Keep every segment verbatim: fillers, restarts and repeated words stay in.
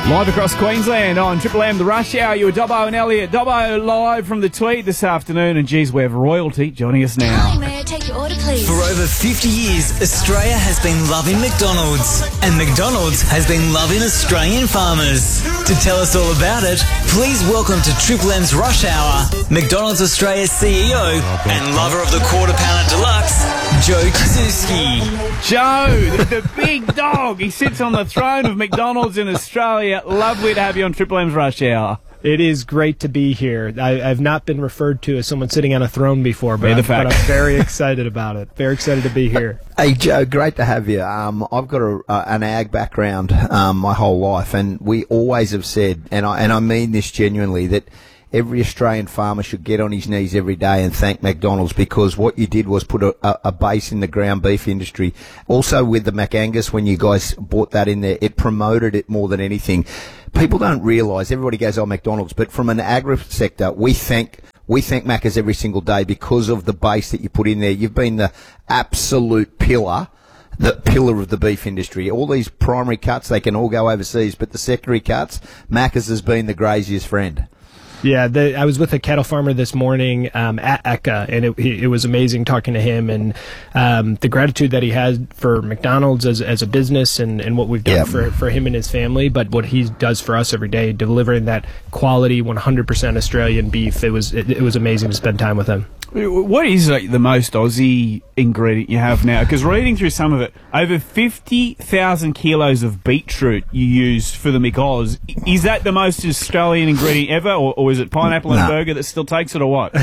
Live across Queensland on Triple M, the Rush Hour. You were Dobbo and Elliot. Dobbo live from the Tweed this afternoon, and geez, we have royalty joining us now. Hi, may I take your order, please? For over fifty years, Australia has been loving McDonald's, and McDonald's has been loving Australian farmers. To tell us all about it, please welcome to Triple M's Rush Hour, McDonald's Australia's C E O and lover of the Quarter Pounder Deluxe, Joe Kaczewski. Joe, the, the big dog. He sits on the throne of McDonald's in Australia. Lovely to have you on Triple M's Rush Hour. It is great to be here. I, I've not been referred to as someone sitting on a throne before, but, Yeah, the I'm, but fact. I'm very excited about it. Very excited to be here. Hey, Joe, great to have you. Um, I've got a, uh, an ag background um, my whole life, and we always have said, and I, and I mean this genuinely, that every Australian farmer should get on his knees every day and thank McDonald's, because what you did was put a, a, a base in the ground beef industry. Also with the McAngus, when you guys brought that in there, it promoted it more than anything. People don't realise, everybody goes, oh, McDonald's, but from an agri sector, we thank we thank Macca's every single day because of the base that you put in there. You've been the absolute pillar the pillar of the beef industry. All these primary cuts, they can all go overseas, but the secondary cuts, Macca's has been the grazier's friend. Yeah, the, I was with a cattle farmer this morning um, at E C A, and it, it was amazing talking to him and um, the gratitude that he had for McDonald's as, as a business and, and what we've done Yep. for, for him and his family, but what he does for us every day, delivering that quality one hundred percent Australian beef. It was it, it was amazing to spend time with him. What is like, the most Aussie ingredient you have now? Because reading through some of it, over fifty thousand kilos of beetroot you use for the McOz. Is that the most Australian ingredient ever, or, or is it pineapple and No. burger that still takes it, or what?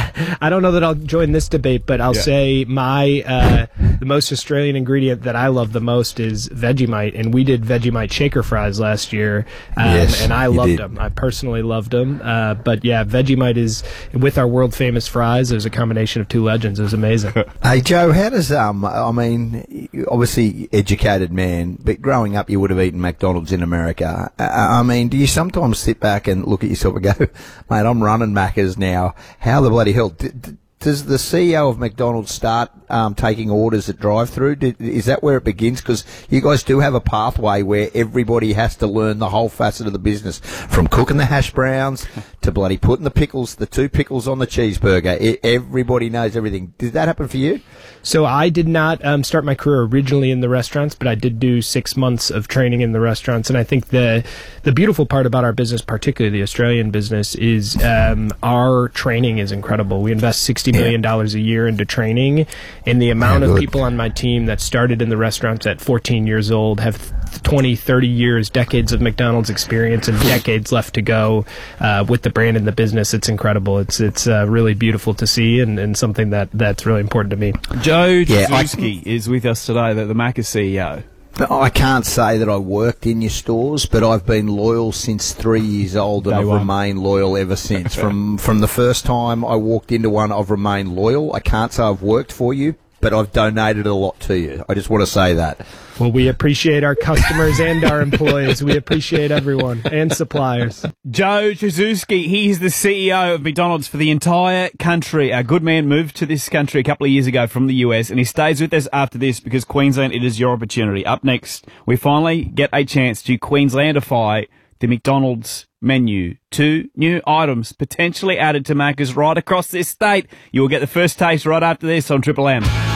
I don't know that I'll join this debate, but I'll Yeah. say my uh, the most Australian ingredient that I love the most is Vegemite, and we did Vegemite shaker fries last year, um, Yes, and I you loved did. them. I personally loved them, uh, but yeah, Vegemite is with our world famous fries. There's a combination of two legends. It was amazing. Hey, Joe, how does, um, I mean, you- obviously educated man, but growing up you would have eaten McDonald's in America. Uh, I mean, do you sometimes sit back and look at yourself and go, mate, I'm running Macca's now. How the bloody hell? D- d- does the C E O of McDonald's start um, taking orders at drive-through? D- Is that where it begins? Because you guys do have a pathway where everybody has to learn the whole facet of the business, from cooking the hash browns to bloody putting the pickles, the two pickles on the cheeseburger. I everybody knows everything. Did that happen for you? So I did not um, start my career originally in the restaurants, but I did do six months of training in the restaurants. And I think the the beautiful part about our business, particularly the Australian business, is um, our training is incredible. We invest sixty million dollars a year into training, and the amount Yeah, of good. people on my team that started in the restaurants at fourteen years old have twenty, thirty years, decades of McDonald's experience and decades left to go uh, with the brand and the business. It's incredible. It's it's uh, really beautiful to see, and, and something that, that's really important to me. Joe Yeah, I- Kaczewski is with us today, the, the Macca C E O. I can't say that I worked in your stores, but I've been loyal since three years old, and Day I've one. remained loyal ever since. From from the first time I walked into one, I've remained loyal. I can't say I've worked for you, but I've donated a lot to you. I just want to say that. Well, we appreciate our customers and our employees. We appreciate everyone and suppliers. Joe Kaczewski, he's the C E O of McDonald's for the entire country. Our good man moved to this country a couple of years ago from the U S, and he stays with us after this because Queensland, it is your opportunity. Up next, we finally get a chance to Queenslandify the McDonald's menu. Two new items potentially added to Macca's right across this state. You will get the first taste right after this on Triple M.